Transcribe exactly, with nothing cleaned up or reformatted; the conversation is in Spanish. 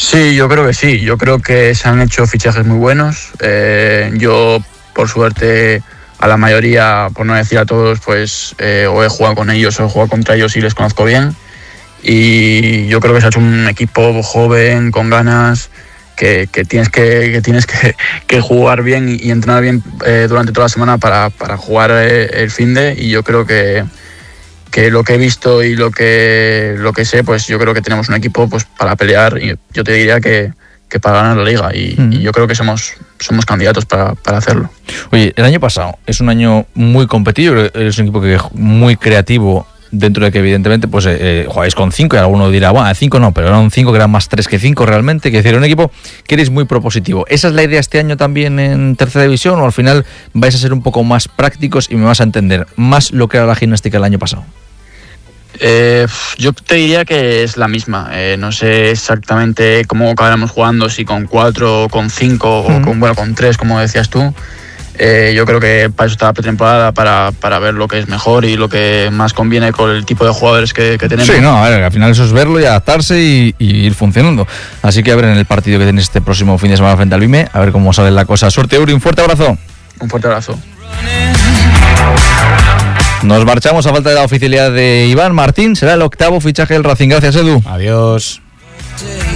Sí, yo creo que sí. Yo creo que se han hecho fichajes muy buenos. Eh, yo, por suerte, a la mayoría, por no decir a todos, pues eh, o he jugado con ellos o he jugado contra ellos y les conozco bien. Y yo creo que se ha hecho un equipo joven, con ganas, que, que tienes que, que, tienes que, que jugar bien y, y entrenar bien eh, durante toda la semana para, para jugar eh, el finde. Y yo creo que que lo que he visto y lo que lo que sé, pues yo creo que tenemos un equipo pues para pelear, y yo te diría que, que para ganar la liga, y, mm. y yo creo que somos somos candidatos para, para hacerlo. Oye, el año pasado es un año muy competitivo, es un equipo que es muy creativo, dentro de que evidentemente pues eh, jugáis con cinco, y alguno dirá, bueno, cinco no, pero eran cinco que eran más tres que cinco realmente, que decir, un equipo que eres muy propositivo. ¿Esa es la idea este año también en tercera división, o al final vais a ser un poco más prácticos y me vas a entender más lo que era la gimnástica el año pasado? Eh, yo te diría que es la misma. Eh, no sé exactamente cómo acabaremos jugando, si con cuatro, con cinco mm. o con, bueno, con tres, como decías tú. Eh, yo creo que para eso está la pretemporada, para, para ver lo que es mejor y lo que más conviene con el tipo de jugadores que, que tenemos. Sí, no, a ver, al final eso es verlo y adaptarse y, y ir funcionando. Así que a ver en el partido que tenéis este próximo fin de semana frente al Vime, a ver cómo sale la cosa. Suerte, Uri, un fuerte abrazo. Un fuerte abrazo. Nos marchamos a falta de la oficialidad de Iván Martín. Será el octavo fichaje del Racing. Gracias, Edu. Adiós.